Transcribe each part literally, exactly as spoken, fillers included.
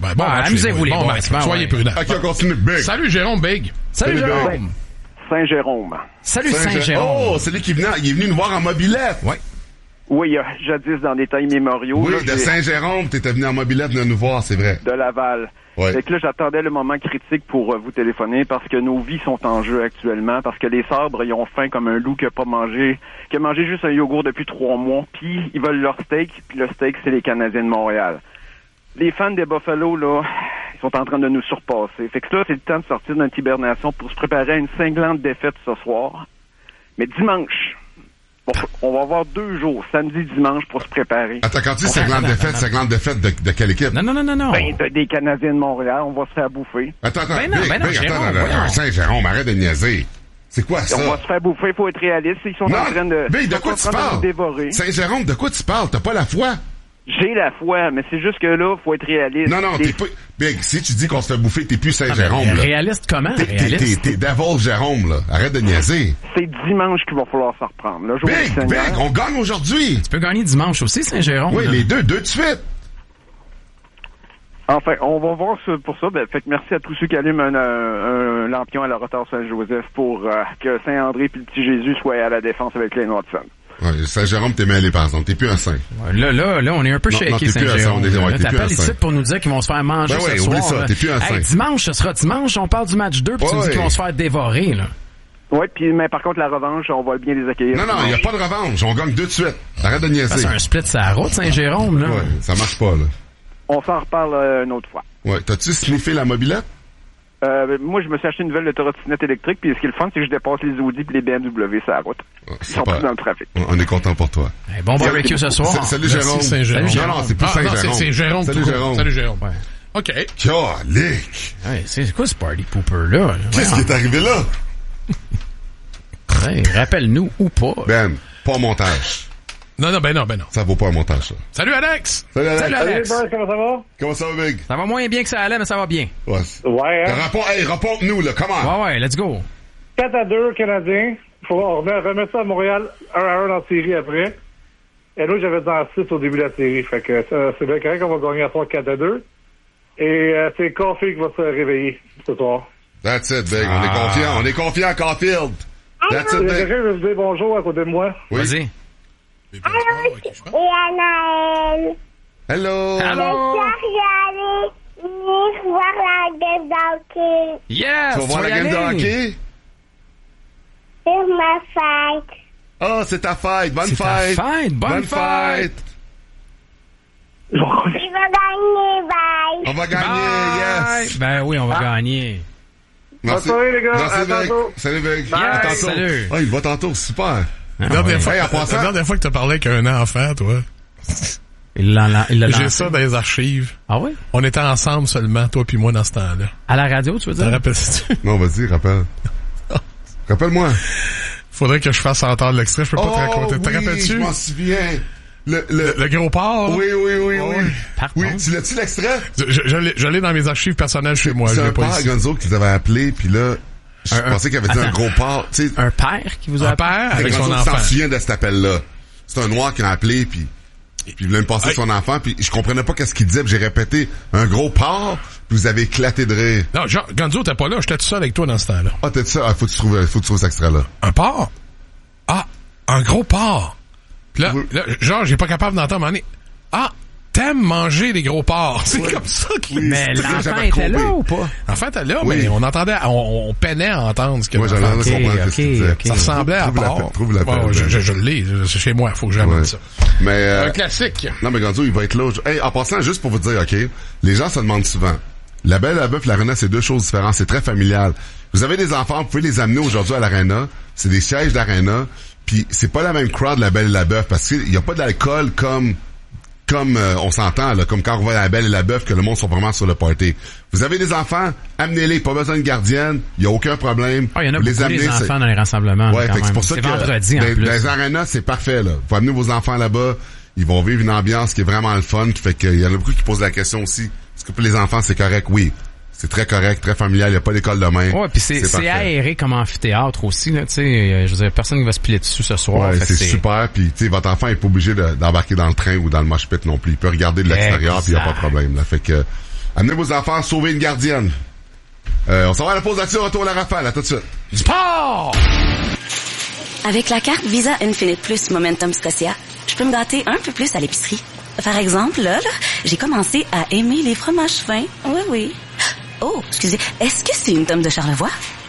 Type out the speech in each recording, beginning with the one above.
Ben, bon, ah, amusez-vous les bon boys. match. Ben, Soyez ouais. prudents. OK, on continue. Big. Salut, Jérôme Big. Salut, Salut, Jérôme. Big. Saint-Jérôme. Salut, Saint-Jérôme. Saint-Jérôme. Oh, c'est lui qui venait, il est venu nous voir en mobilette. Ouais. Oui, euh, jadis dans des temps immémoriaux. Oui, là, de j'ai- Saint-Jérôme, t'étais venu en mobilette venir nous voir, c'est vrai. de Laval. Ouais. Fait que là, j'attendais le moment critique pour euh, vous téléphoner parce que nos vies sont en jeu actuellement, parce que les sabres, ils ont faim comme un loup qui a pas mangé, qui a mangé juste un yogourt depuis trois mois, puis ils veulent leur steak, puis le steak, c'est les Canadiens de Montréal. Les fans des Buffalo, là, ils sont en train de nous surpasser. Fait que là, c'est le temps de sortir d'une hibernation pour se préparer à une cinglante défaite ce soir. Mais dimanche, bon, on va avoir deux jours, samedi, dimanche, pour se préparer. Attends, quand tu dis cinquante défaites, cinquante défaites de, de quelle équipe? Non, non, non, non, non. Ben, de- des Canadiens de Montréal, on va se faire bouffer. Attends, attends, Ben non, Big, ben non, Big, Jérôme, attends, voyons. Saint-Jérôme, arrête de niaiser. C'est quoi ça? On va se faire bouffer, il faut être réaliste. Ils sont Non, en train de, Big, ils de sont quoi en tu train de nous parles? dévorer. Saint-Jérôme, de quoi tu parles? T'as pas la foi? J'ai la foi, mais c'est juste que là, faut être réaliste. Non, non, Les- t'es pas... Big, si tu dis qu'on se fait bouffer, t'es plus Saint-Jérôme, Ah, ben, là. réaliste comment? T'es, t'es, Réaliste? t'es, t'es Devil Jérôme, là. Arrête de niaiser. C'est dimanche qu'il va falloir s'en reprendre. Le jour du Big, Seigneur. Big, on gagne aujourd'hui. Tu peux gagner dimanche aussi, Saint-Jérôme. Oui, là. les deux, deux de suite. Enfin, on va voir ce- pour ça. Ben, fait que merci à tous ceux qui allument un, un, un lampion à la retard Saint-Joseph pour euh, que Saint-André puis le petit Jésus soient à la défense avec les Noirs de Sainte. Ouais, Saint-Jérôme, t'es mêlé, par exemple. T'es plus un saint. Ouais, Là, là, là, on est un peu Non, non, shaké, t'es plus un Saint-Jérôme. saint, on est- ouais, Là, t'es plus T'appelles un ici saint. pour nous dire qu'ils vont se faire manger Ben ce ouais, soir. oublie ça, là. t'es plus un Hey, saint. dimanche, ce sera dimanche, on parle du match deux, puis tu me dis Ouais. qu'ils vont se faire dévorer, là. Oui, puis mais par contre, la revanche, on va bien les accueillir. Non, non, il n'y a pas de revanche. On gagne deux de suite. Arrête de Ça, niaiser. c'est un split sur la route, Saint-Jérôme, là. Ouais, ça marche pas, là. On s'en reparle euh, une autre fois. Ouais, t'as-tu sniffé la mobilette? Euh, moi, je me suis acheté une nouvelle trottinette électrique, puis ce qui est le fun, c'est que je dépasse les Audi et les B M W sur la route. Ouais, Ils c'est sont pas- plus dans le trafic. On est content pour toi. Hey, bon barbecue ce soir. S- Salut, Merci, Jérôme. Saint-Jérôme. Salut, Non, non, c'est plus Ah, non, Saint-Jérôme. c'est, c'est Jérôme. Salut, tout court. Jérôme. Salut, Jérôme. Ouais. OK. Calique! Hey, c'est quoi ce party pooper, là? Qu'est-ce qui est arrivé là? Hey, rappelle-nous ou pas. Ben, pas un montage. Non, non, ben non, ben non. Ça vaut pas un montage, ça. Salut, Alex! Salut, Alex. Salut, Alex. Comment ça va? Comment ça va, Big? Ça va moins bien que ça allait, mais ça va bien. Ouais. Ouais, hein? Rapport, hey, rapporte-nous, là, comment? Ouais, ouais, let's go. quatre à deux Canadiens. Faut remettre, remettre ça à Montréal un à un dans la série après. Et là, j'avais dans six au début de la série. Fait que ça, c'est bien correct qu'on va gagner à soir quatre à deux. Et euh, c'est Caulfield qui va se réveiller ce soir. That's it, Big. On est Ah. confiant. On est confiant à Caulfield. That's it, Il y a Big. quelqu'un qui veut vous dire bonjour à côté de moi. Oui. Vas-y. Et Anaël. Hello. Allô? J'allais venir voir la game d'hockey Yes! Tu vas voir vas la y game de aller. hockey? sur ma fête. Ah, c'est ta fête. Bonne C'est ta fête. fête. Bonne fête. Il va gagner, bye. On va gagner, Bye. yes. Ben oui, on va gagner. Merci. Bonne soirée, les gars. Merci, À Big. tantôt. Salut, Big. Bye. À tantôt. Salut. Ah, il va tantôt. Super. La dernière, ouais. fois, Hey, en passant- la dernière fois que t'as parlé avec un enfant, toi, Il l'a il l'a j'ai lancé. ça dans les archives. Ah oui? On était ensemble seulement, toi puis moi, dans ce temps-là. À la radio, tu veux Te dire? rappelles-tu? Non, vas-y, rappelle. Rappelle-moi. Faudrait que je fasse entendre l'extrait, je peux pas Oh, te raconter. Te oui, rappelles-tu? je m'en souviens. Le, le, Le gros porc, là? oui, oui, oui, oui. Pardon? Oui, tu l'as-tu l'extrait? Je, je l'ai, je l'ai dans mes archives personnelles chez moi. C'est Je l'ai un pas père ici. Gonzo qui t'avait appelé, puis là, je Un- pensais qu'il avait dit un attends. gros porc. Tu sais, Un père qui vous a Un appelé? père avec Gonzo son qui s'en enfant. souvient de cet appel-là. C'est un noir qui a appelé, puis puis il voulait me passer Hey. son enfant, puis je comprenais pas qu'est-ce qu'il disait, puis j'ai répété un gros porc, puis vous avez éclaté de rire. Non, Jean, Gonzo, t'es pas là, j'étais tout seul avec toi dans ce temps-là. Ah, t'as dit ça? Ah, faut que tu trouves, faut que tu trouves cet extrait-là. Un porc? Ah, un gros porc. Puis là, Oui. là, genre, j'ai pas capable d'entendre, mais ah, t'aimes manger les gros porcs. C'est comme ça qu'il... Oui. Mais C'est ça que l'enfant j'avais était là compris. ou pas? Enfant, t'es là, Oui. mais on entendait, on, on peinait à entendre ce que Moi, j'allais l'enfant- en comprendre ok, ce qu'il disait. ok. Ça ressemblait à Trouve la porc. peine, trouve la peine. Ouais, je, je, je l'ai, c'est chez moi, faut que j'amène Ouais. ça. Mais, euh, Un classique. non, mais Gonzo, il va être là. Hey, en passant, juste pour vous dire, OK, les gens se demandent souvent. La Belle et la Bœuf, l'Arena, c'est deux choses différentes. C'est très familial. Vous avez des enfants, vous pouvez les amener aujourd'hui à l'Arena. C'est des sièges d'Arena. Puis c'est pas la même crowd, la Belle et la Bœuf, parce qu'il y a pas d'alcool comme comme euh, on s'entend, là, comme quand on va à la Belle et la Bœuf, que le monde sont vraiment sur le party. Vous avez des enfants, amenez-les, pas besoin de gardienne, il y a aucun problème. Ah, il y en a Vous beaucoup, les c'est- enfants dans les rassemblements. Ouais, quand fait que c'est même. pour ça C'est que vendredi, en dans, plus. dans les arénas, c'est parfait, là. Faut amener vos enfants là-bas. Ils vont vivre une ambiance qui est vraiment le fun. Fait qu'il y en a beaucoup qui posent la question aussi. Est-ce que pour les enfants, c'est correct? Oui. C'est très correct, très familial. Il n'y a pas d'école de main. Ouais, puis c'est, c'est parfait. aéré comme amphithéâtre aussi, là, tu sais. euh, Je veux dire, personne qui va se piler dessus ce soir. Ouais, fait que c'est super. Puis, tu sais, votre enfant est pas obligé de- d'embarquer dans le train ou dans le mosh pit non plus. Il peut regarder de l'extérieur, puis il n'y a pas de Exact. problème. Là. Fait que Amenez vos enfants sauver une gardienne. Euh, on s'en va à la pause là-dessus, retour à la rafale. À tout de suite. Sport! Avec la carte Visa Infinite Plus Momentum Scotia, je peux me gâter un peu plus à l'épicerie. Par exemple, là, là, j'ai commencé à aimer les fromages fins. Oui, oui. Oh, excusez, est-ce que c'est une tome de Charlevoix?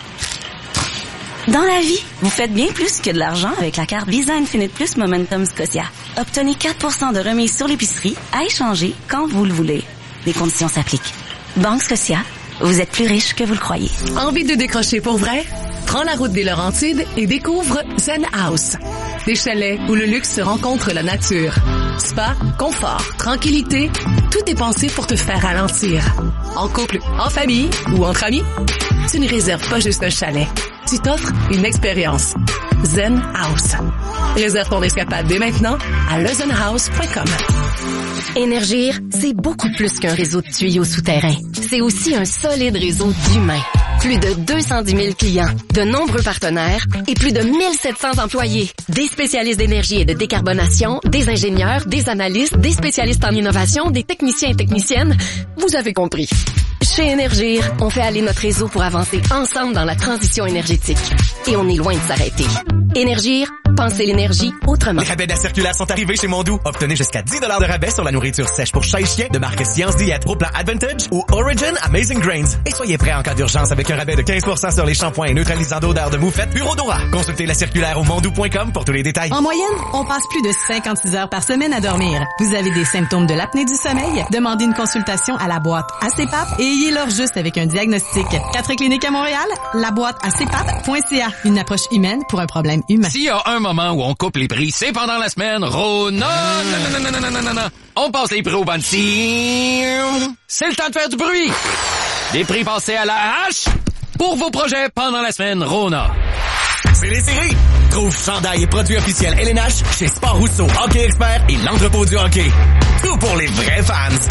Dans la vie, vous faites bien plus que de l'argent avec la carte Visa Infinite Plus Momentum Scotia. Obtenez quatre pour cent de remise sur l'épicerie à échanger quand vous le voulez. Les conditions s'appliquent. Banque Scotia, vous êtes plus riche que vous le croyez. Envie de décrocher pour vrai? Prends la route des Laurentides et découvre Zen House. Des chalets où le luxe rencontre la nature. Spa, confort, tranquillité, tout est pensé pour te faire ralentir. En couple, en famille ou entre amis, tu ne réserves pas juste un chalet. Tu t'offres une expérience. Zen House. Réserve ton escapade dès maintenant à le zen house point com. Énergir, c'est beaucoup plus qu'un réseau de tuyaux souterrains. C'est aussi un solide réseau d'humains. Plus de deux cent dix mille clients, de nombreux partenaires et plus de mille sept cents employés. Des spécialistes d'énergie et de décarbonation, des ingénieurs, des analystes, des spécialistes en innovation, des techniciens et techniciennes. Vous avez compris. Chez Énergir, on fait aller notre réseau pour avancer ensemble dans la transition énergétique. Et on est loin de s'arrêter. Énergir, pensez l'énergie autrement. Les rabais de la circulaire sont arrivés chez Mondou. Obtenez jusqu'à dix dollars de rabais sur la nourriture sèche pour chat et chien de marque Science Diète au plan Advantage ou Origin Amazing Grains. Et soyez prêts en cas d'urgence avec un rabais de quinze pour cent sur les shampoings et neutralisants d'odeur de moufette Bureau Dora. Consultez la circulaire au mondou point com pour tous les détails. En moyenne, on passe plus de cinquante-six heures par semaine à dormir. Vous avez des symptômes de l'apnée du sommeil? Demandez une consultation à la boîte A C P A P et ayez-leur juste avec un diagnostic. Quatre cliniques à Montréal, la boîte A C P A P point C A. Une approche humaine pour un problème humain. S'il y a un moment où on coupe les prix, c'est pendant la semaine Rona. Non, non, non, non, non, non, non, non. On passe les prix au banci. C'est le temps de faire du bruit. Les prix passés à la hache pour vos projets pendant la semaine Rona. C'est les séries. Trouve chandail et produits officiels L N H chez Sport Rousseau, Hockey Expert et l'entrepôt du hockey. Tout pour les vrais fans.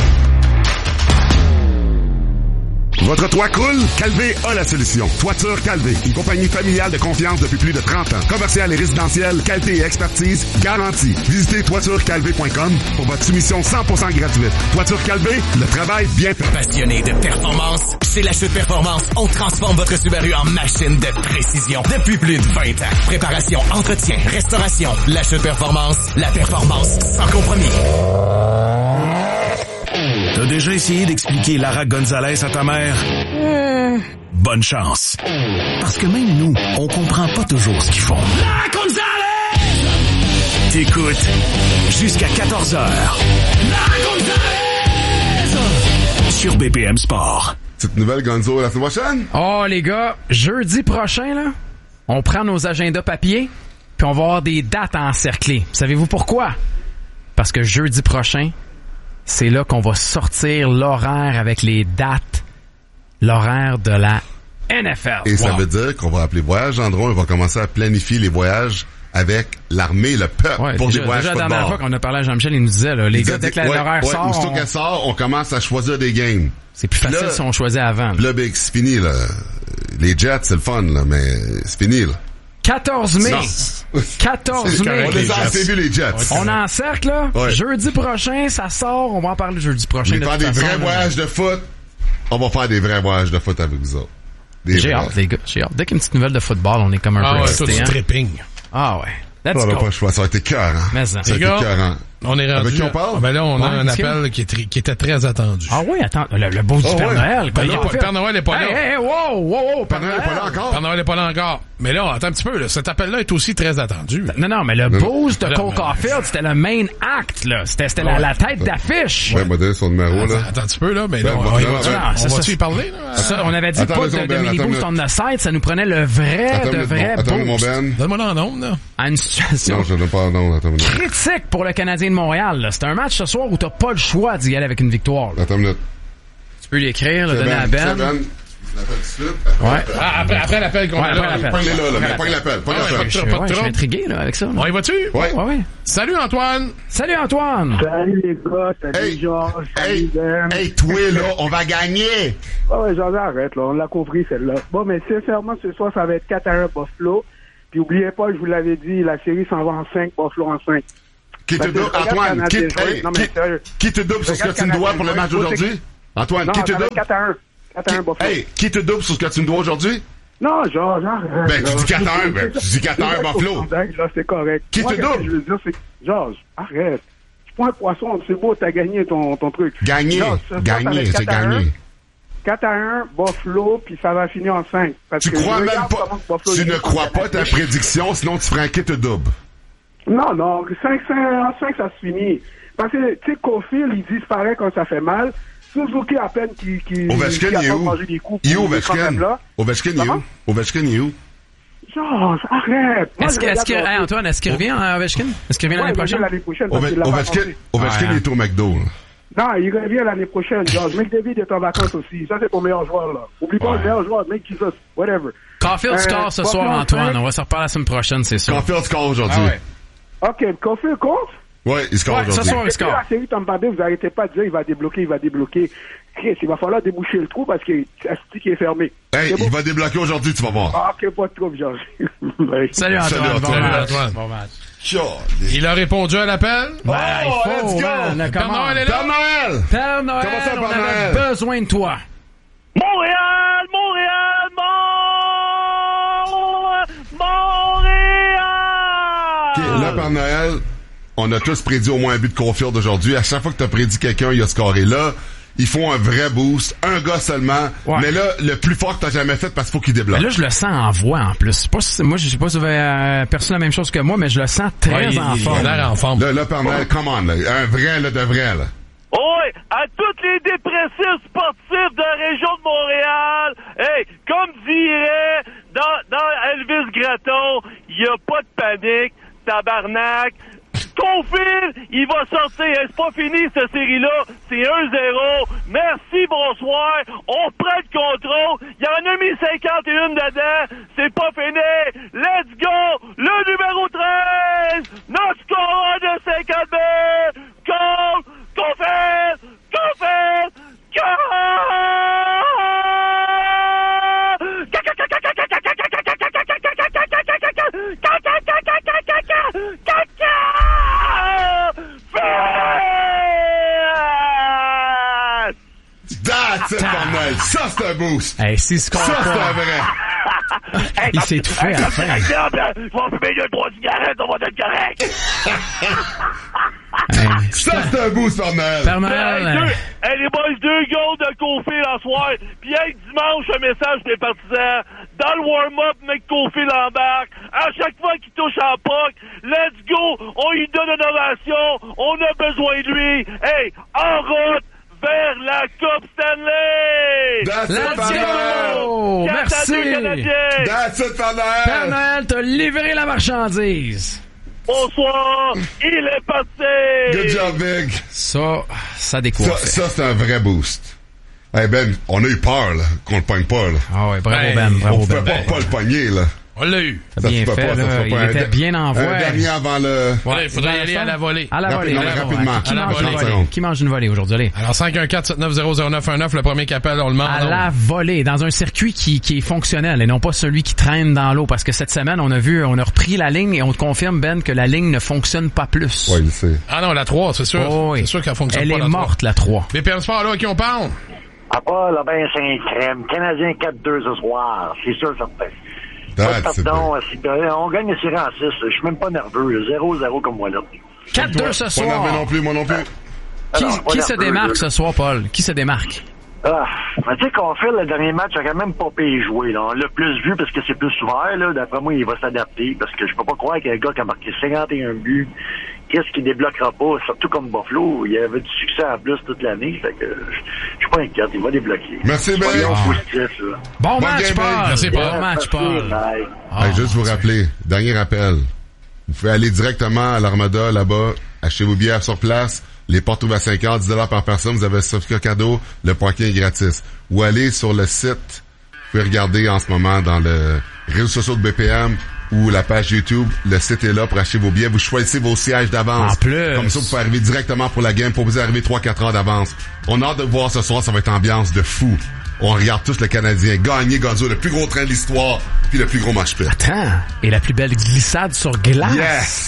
Votre toit croule? Calvé a la solution. Toiture Calvé, une compagnie familiale de confiance depuis plus de trente ans. Commercial et résidentiel, qualité et expertise garantie. Visitez toiture calvé point com pour votre soumission cent pour cent gratuite. Toiture Calvé, le travail bien fait. Passionné de performance? Chez La Chute Performance, on transforme votre Subaru en machine de précision depuis plus de vingt ans. Préparation, entretien, restauration. La Chute Performance, la performance sans compromis. T'as déjà essayé d'expliquer Lara Gonzalez à ta mère? Mmh. Bonne chance. Parce que même nous, on comprend pas toujours ce qu'ils font. Lara Gonzalez! T'écoutes jusqu'à quatorze heures. Lara Gonzalez! Sur B P M Sport. Petite nouvelle Gonzo la semaine prochaine? Oh, les gars, jeudi prochain, là, on prend nos agendas papier, puis on va avoir des dates à encercler. Savez-vous pourquoi? Parce que jeudi prochain, c'est là qu'on va sortir l'horaire avec les dates, l'horaire de la N F L. Et wow. ça veut dire qu'on va appeler Voyage Gendron et on va commencer à planifier les voyages avec l'armée, le peuple, ouais, pour déjà, des voyages déjà, la football. dernière fois qu'on a parlé à Jean-Michel, il nous disait, là, les il gars, dès que ouais, l'horaire ouais, sort... Aussitôt on... qu'elle sort, on commence à choisir des games. C'est plus facile là, si on choisit avant. Là, là ben, c'est fini, là. Les Jets, c'est le fun, là, mais c'est fini, là. quatorze mai. quatorze mai. On les a assez vus, les Jets. On encercle, là. Ouais. Jeudi prochain, ça sort. On va en parler jeudi prochain. On va faire des vrais voyages de foot. On va faire des vrais voyages de foot avec vous autres. Des j'ai hâte, les gars. J'ai hâte. Dès qu'il y a une petite nouvelle de football, on est comme un ah peu ouais, excité. Toi, tu tripping. Ah ouais. Let's on go. n'a pas le choix. Ça a été cœur, hein. Mais ça. Ça a été cœur, on est rendu. Avec qui on parle? Ah, ben là, on ouais, a un appel qui, est, qui était très attendu. Ah oui, attends, le, le beau du oh, Père ouais. Noël. Ben non, le Père Noël n'est pas hey, là. Hey, hey, wow, wow, wow, Père Noël n'est pas là encore. Père Noël n'est pas là encore. Mais là, attends un petit peu, là. Cet appel-là est aussi très attendu. Non, non, mais le boost de Cole Caulfield, c'était le main act, là. C'était, c'était ouais. la, la tête d'affiche. Ouais, m'a donné son numéro, attends, là. Attends un petit peu, là, mais ben, là, on, on, va-tu, on va-tu y parler, là? Ça, on avait dit attends, pas de, de mini boost on the side, ça nous prenait le vrai, attends, de vrai attends, boost. Mon ben. Donne-moi dans l'onde, là. À une situation. Non, je n'ai pas non, attends une minute. Critique pour le Canadien de Montréal, là. C'est un match ce soir où t'as pas le choix d'y aller avec une victoire, là. Attends une minute. Tu peux l'écrire, le donner à Ben. Ouais. Ah, après, après l'appel qu'on ouais, a là. Pogne là, là, mais pogne l'appel, pogne l'appel. Je suis intrigué, là, avec ça. On y va-tu? Ouais. Ouais, ouais. Salut, Antoine! Salut, Antoine! Salut, les gars. Salut, hey, Georges. Hey, Ben. hey, toi, là, on va gagner! Ah ouais, j'en arrête, là. On l'a compris, celle-là. Bon, mais sincèrement, ce soir, ça va être quatre à un Buffalo. Puis, oubliez pas, je vous l'avais dit, la série s'en va en cinq, Buffalo en cinq. Qui te double, Antoine, qui, hey, non, qui, qui te double sur ce que tu me dois pour le match d'aujourd'hui? Antoine, Non, qui te ça va double? être quatre à un. quatre à un Buffalo. Hey, qui te double sur ce que tu me dois aujourd'hui? Non, genre, genre. Ben, tu dis quatre à un, ben, tu dis quatre à un Buffalo. Là, c'est correct. Qui Moi, te qu'est-ce que double? je veux dire, c'est, Georges, arrête. Je prends un poisson, c'est beau, t'as gagné ton, ton truc. Gagné, Georges, ça, ça, gagné, ça va être c'est quatre à un. gagné. quatre à un, Buffalo, puis ça va finir en cinq. Parce Tu que crois je même regarde pas, comment Buffalo tu joue ne en crois pas Canadien. ta prédiction, sinon tu ferais un kit double. Non, non, cinq, cinq, en cinq, ça se finit. Parce que, tu sais, Caulfield, il disparaît quand ça fait mal. Suzuki, à peine qui, qui, Ovechkin, qui a il est pas où? mangé des coups. Il est où, pour- quand Ovechkin? même là. Ovechkin, il est où? Comment? Ovechkin, il est où? Georges, arrête. Moi, Est-ce je que, est-ce regarde que, le hey, hockey. Antoine, est-ce qu'il revient à Ovechkin? Est-ce qu'il revient Ouais, l'année il revient prochaine? l'année prochaine. parce Ove- qu'il l'a pas Ovechkin, annoncé. Ovechkin, Ouais. il est au McDo, là. Non, il revient l'année prochaine, Georges. McDavid est en vacances aussi. Ça, c'est ton meilleur joueur, là. Oublie pas Ouais. le meilleur joueur, Make Jesus, whatever. Caulfield Euh, score ce Buffalo soir, en Antoine. cinq. On va se reparler la semaine prochaine, c'est sûr. Caulfield score aujourd'hui. Ah ouais. OK, Caulfield compte? Ouais, il score Ouais, ce aujourd'hui. soir, il Depuis score. la série Tampa Bay, vous arrêtez pas de dire il va débloquer, il va débloquer. Chris, il va falloir déboucher le trou parce que c'est qui est fermé. Hey, C'est bon? il va débloquer aujourd'hui, tu vas voir. Ah, ok, pas de trouble, Georges. Bye. Salut Antoine. Salut, Bon Antoine. match. Antoine. Bon match. Il a répondu à l'appel? Ben, Oh, il faut, let's go! man. Père Comment? Noël est là? Père Noël! Père Noël, Comment ça, Père on avait Noël? besoin de toi. Montréal, Montréal, Mont- Montréal! OK, là, Père Noël, on a tous prédit au moins un but de Caulfield aujourd'hui. À chaque fois que tu as prédit quelqu'un, il a scoré. Là, ils font un vrai boost. Un gars seulement. Ouais. Mais là, le plus fort que tu jamais fait parce qu'il faut qu'il débloque. Mais là, je le sens en voix en plus. C'est Pas, si- moi, je sais pas si vous avez euh, perçu la même chose que moi, mais je le sens très Ouais, il- en il- forme. il a l'air en forme. Là, là, Père Noël, come on, là. Un vrai, là, de vrai, là. Oui, à tous les dépressifs sportifs de la région de Montréal, hey, comme dirait dans, dans Elvis Gratton, il n'y a pas de panique, tabarnak. Caulfield, il va sortir. Hey, c'est pas fini, cette série-là. C'est un zéro. Merci, bonsoir. On reprend le contrôle. Il y en a mis cinquante et un dedans. C'est pas fini. Let's go. Le numéro treize. Notre score de cinquante buts. Cole. Caulfield. Caulfield. That's it, Père Noël. Ça, c'est un boost. Hey, s'il score Ça, c'est pas, un vrai. il s'est étouffé à la fin. Je vais fumer deux, trois cigarettes, on va être correct. Hey, Ça, c'est un boost, Père Noël. Père Hey, Noël, deux, euh, hey, les boys, deux goals de Caulfield en soir. Puis hey, dimanche, un message pour les partisans. Dans le warm-up, mec, Caulfield embarque. À chaque fois qu'il touche en puck, let's go. On lui donne une ovation. On a besoin de lui. Hey, en route vers la Coupe Stanley. That's it, let's Père Noël. go! Quatre à deux Merci! Canadiens. That's it, Père Noël. Père Noël, t'as livré la marchandise. Bonsoir. Il est parti. Good job, Big. Ça, ça Ça, décoiffe. ça c'est un vrai boost. Hey Ben, on a eu peur là, qu'on le pogne pas là. Ah ouais, bravo Ben, Ben, On bravo pouvait Ben. pas, pas le pogner là. On l'a eu. T'as bien se peut fait, pas, ça là. se peut Il pas. était Un- bien en voie. Un dernier avant le... Ouais, il faudrait y aller à la volée. À la volée. Rapidement, à la volée. rapidement. Qui À la mange une volée. volée? Qui mange une volée aujourd'hui? Allez. Alors, cinq un quatre sept neuf zéro zéro neuf un neuf, le premier qui appelle, on le demande. À la volée, dans un circuit qui, qui est fonctionnel et non pas celui qui traîne dans l'eau. Parce que cette semaine, on a vu, on a repris la ligne et on te confirme, Ben, que la ligne ne fonctionne pas plus. Ouais, il sait. Ah non, la trois, c'est sûr. Oh oui. C'est sûr qu'elle fonctionne Elle pas, est la trois. morte, la trois. B P M Sport, là, à qui on parle? À part le ben Saint-Crème, Canadien quatre deux ce soir, c'est sûr, certain. Pas That's de it, pardon, si- on gagne les séries en six, je suis même pas nerveux, zéro zéro comme moi là. quatre deux ce Pas soir. nerveux non plus, moi non plus. Qui, Alors, pas qui se nerveux, démarque là. ce soir, Paul? Qui se démarque? Ah, mais tu sais qu'on fait le dernier match, il a quand même pas payé jouer, là. On l'a plus vu parce que c'est plus ouvert, là. D'après moi, il va s'adapter parce que je peux pas croire qu'un gars qui a marqué cinquante et un buts, qu'est-ce qu'il débloquera pas, surtout comme Buffalo, il avait du succès en plus toute l'année, fait que je je suis pas inquiet, il va débloquer. Merci, Ben. Soyons Ah. positifs, là. Bon Bonne match, game, Paul! Ben. Merci, Paul. Bon match, Paul! Bye. Ah, Hey, juste vous rappeler, dernier rappel. Vous pouvez aller directement à l'Armada, là-bas, acheter vos billets sur place. Les portes ouvrent à cinq heures, dix dollars par personne. Vous avez un certificat cadeau. Le parking est gratis. Ou allez sur le site. Vous pouvez regarder en ce moment dans le réseau social de B P M ou la page YouTube. Le site est là pour acheter vos billets. Vous choisissez vos sièges d'avance. En plus. Comme ça, vous pouvez arriver directement pour la game. Pour vous arriver trois quatre heures d'avance. On a hâte de vous voir ce soir. Ça va être ambiance de fou. On regarde tous le Canadien gagner Gonzo, le plus gros train de l'histoire, puis le plus gros match pit. Attends, et la plus belle glissade sur glace. Yes!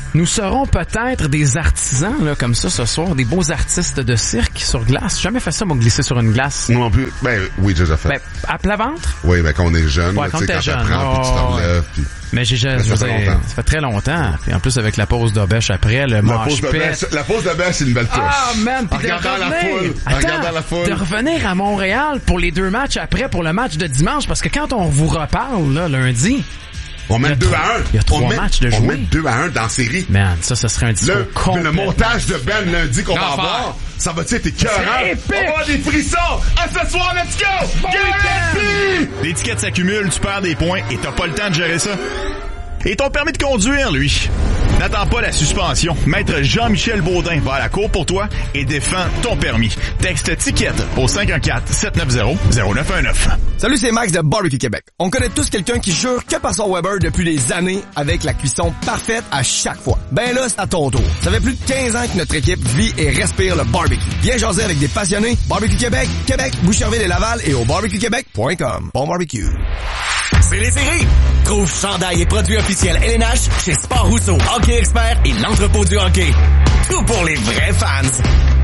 Nous serons peut-être des artisans, là, comme ça, ce soir, des beaux artistes de cirque sur glace. J'ai jamais fait ça, moi, glisser sur une glace. Moi non plus. Ben, oui, j'ai déjà fait. Ben, à plat ventre? Oui, ben, quand on est jeune, ouais, là, quand tu sais, t'es quand jeune. t'apprends, Oh, puis tu t'enlèves, puis... Mais j'ai déjà, ça, fait ça fait très longtemps. Puis en plus, avec la pause d'Obèche après, le manche pète. La pause d'Obèche, c'est une belle touche. Ah, man! Puis de regardant revenir, la foule. attends, regardant la foule. de revenir à Montréal pour les deux matchs après, pour le match de dimanche, parce que quand on vous reparle, là, lundi... On met deux à un. Il y a trois on met, matchs de jouer. On met deux à un dans la série. Man, ça, ça serait un discours le, complet. Le montage de Ben lundi qu'on va avoir, ça va être écœurant. On va avoir des frissons. À ce soir, let's go! Bon Guarantee! Les tickets s'accumulent, tu perds des points et t'as pas le temps de gérer ça. Et ton permis de conduire, lui. N'attends pas la suspension. Maître Jean-Michel Baudin va à la cour pour toi et défend ton permis. Texte ticket au cinq un quatre, sept neuf zéro, zéro neuf un neuf. Salut, c'est Max de Barbecue Québec. On connaît tous quelqu'un qui jure que par son Weber depuis des années avec la cuisson parfaite à chaque fois. Ben là, c'est à ton tour. Ça fait plus de quinze ans que notre équipe vit et respire le barbecue. Viens jaser avec des passionnés. Barbecue Québec, Québec, Boucherville et Laval et au barbecue québec point com. Bon barbecue. C'est les séries. Trouve chandail et produits officiels L N H chez Sport Rousseau, Hockey Expert et l'entrepôt du hockey. Tout pour les vrais fans.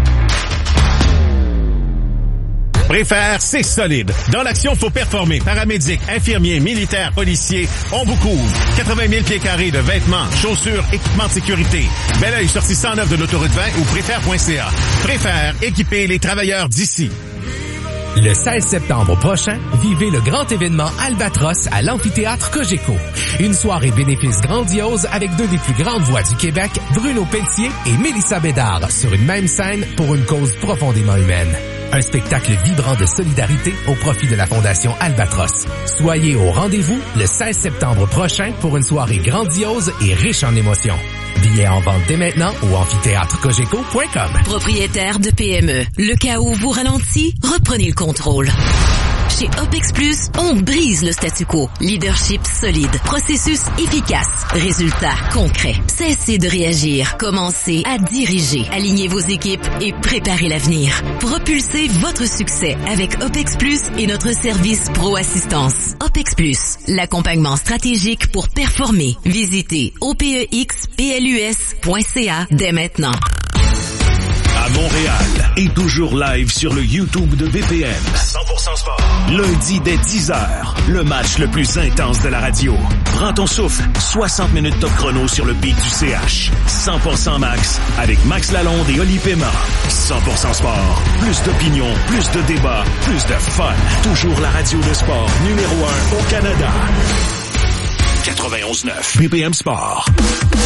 Préfère, c'est solide. Dans l'action, faut performer. Paramédics, infirmiers, militaires, policiers, on vous couvre. quatre-vingt mille pieds carrés de vêtements, chaussures, équipements de sécurité. Bel oeil, sortie cent neuf de l'autoroute vingt ou préfère point c a. Préfère, équiper les travailleurs d'ici. Le seize septembre prochain, vivez le grand événement Albatros à l'amphithéâtre Cogeco. Une soirée bénéfice grandiose avec deux des plus grandes voix du Québec, Bruno Pelletier et Mélissa Bédard, sur une même scène pour une cause profondément humaine. Un spectacle vibrant de solidarité au profit de la Fondation Albatros. Soyez au rendez-vous le seize septembre prochain pour une soirée grandiose et riche en émotions. Billets en vente dès maintenant au amphithéâtre cogeco point com. Propriétaire de P M E, le chaos vous ralentit, reprenez le contrôle. Chez OPEX Plus, on brise le statu quo. Leadership solide, processus efficace, résultats concrets. Cessez de réagir, commencez à diriger. Alignez vos équipes et préparez l'avenir. Propulsez votre succès avec OPEX Plus et notre service Pro Assistance. OPEX Plus, l'accompagnement stratégique pour performer. Visitez o p e x p l u s point c a dès maintenant. À Montréal et toujours live sur le YouTube de B P M. cent pour cent sport. Lundi dès dix heures, le match le plus intense de la radio. Prends ton souffle, soixante minutes top chrono sur le beat du C H. cent pour cent Max avec Max Lalonde et Oli Pema. cent pour cent sport, plus d'opinion, plus de débats, plus de fun. Toujours la radio de sport numéro un au Canada. quatre-vingt-onze neuf B P M Sport.